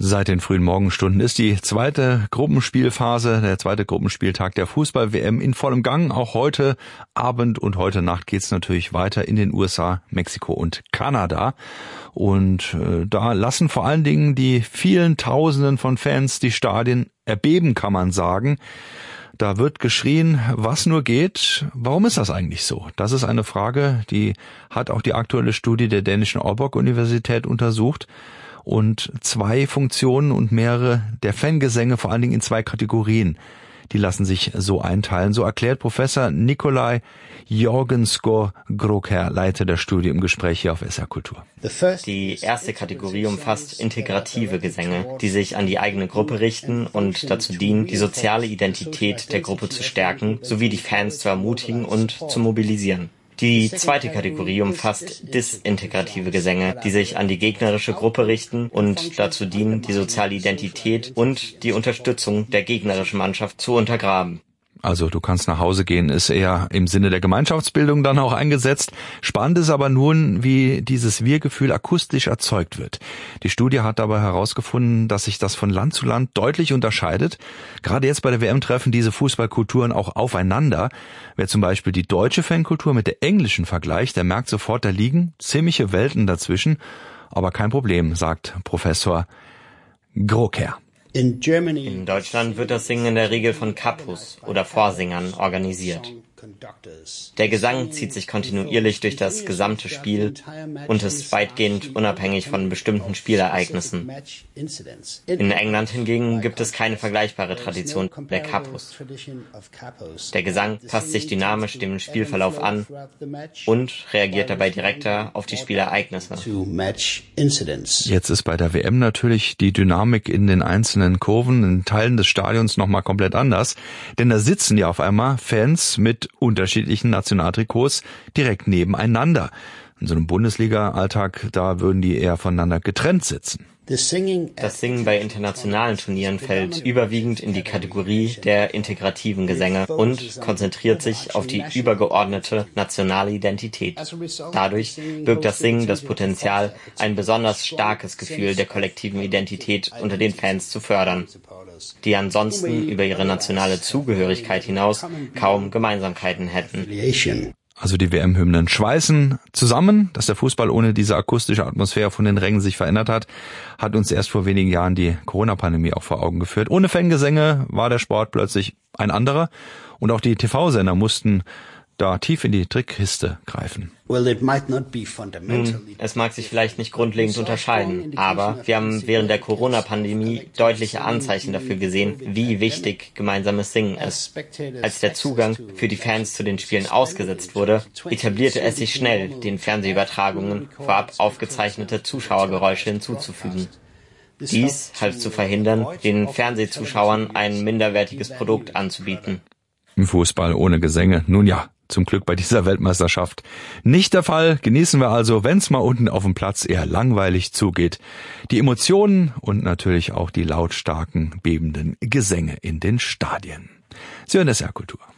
Seit den frühen Morgenstunden ist die zweite Gruppenspielphase, der zweite Gruppenspieltag der Fußball-WM in vollem Gang. Auch heute Abend und heute Nacht geht's natürlich weiter in den USA, Mexiko und Kanada. Und da lassen vor allen Dingen die vielen Tausenden von Fans die Stadien erbeben, kann man sagen. Da wird geschrien, was nur geht. Warum ist das eigentlich so? Das ist eine Frage, die hat auch die aktuelle Studie der dänischen Aalborg-Universität untersucht. Und zwei Funktionen und mehrere der Fangesänge, vor allen Dingen in zwei Kategorien, die lassen sich so einteilen. So erklärt Professor Nikolai Jorgenskog-Groker, Leiter der Studie, im Gespräch hier auf SR Kultur. Die erste Kategorie umfasst integrative Gesänge, die sich an die eigene Gruppe richten und dazu dienen, die soziale Identität der Gruppe zu stärken, sowie die Fans zu ermutigen und zu mobilisieren. Die zweite Kategorie umfasst disintegrative Gesänge, die sich an die gegnerische Gruppe richten und dazu dienen, die soziale Identität und die Unterstützung der gegnerischen Mannschaft zu untergraben. Also du kannst nach Hause gehen, ist eher im Sinne der Gemeinschaftsbildung dann auch eingesetzt. Spannend ist aber nun, wie dieses Wir-Gefühl akustisch erzeugt wird. Die Studie hat dabei herausgefunden, dass sich das von Land zu Land deutlich unterscheidet. Gerade jetzt bei der WM treffen diese Fußballkulturen auch aufeinander. Wer zum Beispiel die deutsche Fankultur mit der englischen vergleicht, der merkt sofort, da liegen ziemliche Welten dazwischen. Aber kein Problem, sagt Professor Groker. In Deutschland wird das Singen in der Regel von Kapus oder Vorsingern organisiert. Der Gesang zieht sich kontinuierlich durch das gesamte Spiel und ist weitgehend unabhängig von bestimmten Spielereignissen. In England hingegen gibt es keine vergleichbare Tradition der Kapus. Der Gesang passt sich dynamisch dem Spielverlauf an und reagiert dabei direkter auf die Spielereignisse. Jetzt ist bei der WM natürlich die Dynamik in den einzelnen Kurven, in Teilen des Stadions nochmal komplett anders, denn da sitzen ja auf einmal Fans mit unterschiedlichen Nationaltrikots direkt nebeneinander. In so einem Bundesliga-Alltag, da würden die eher voneinander getrennt sitzen. Das Singen bei internationalen Turnieren fällt überwiegend in die Kategorie der integrativen Gesänge und konzentriert sich auf die übergeordnete nationale Identität. Dadurch birgt das Singen das Potenzial, ein besonders starkes Gefühl der kollektiven Identität unter den Fans zu fördern, die ansonsten über ihre nationale Zugehörigkeit hinaus kaum Gemeinsamkeiten hätten. Also die WM-Hymnen schweißen zusammen. Dass der Fußball ohne diese akustische Atmosphäre von den Rängen sich verändert hat uns erst vor wenigen Jahren die Corona-Pandemie auch vor Augen geführt. Ohne Fangesänge war der Sport plötzlich ein anderer und auch die TV-Sender mussten da tief in die Trickkiste greifen. Nun, es mag sich vielleicht nicht grundlegend unterscheiden, aber wir haben während der Corona-Pandemie deutliche Anzeichen dafür gesehen, wie wichtig gemeinsames Singen ist. Als der Zugang für die Fans zu den Spielen ausgesetzt wurde, etablierte es sich schnell, den Fernsehübertragungen vorab aufgezeichnete Zuschauergeräusche hinzuzufügen. Dies half zu verhindern, den Fernsehzuschauern ein minderwertiges Produkt anzubieten. Fußball ohne Gesänge, nun ja. Zum Glück bei dieser Weltmeisterschaft nicht der Fall. Genießen wir also, wenn es mal unten auf dem Platz eher langweilig zugeht, die Emotionen und natürlich auch die lautstarken, bebenden Gesänge in den Stadien. Sie hören SR Kultur.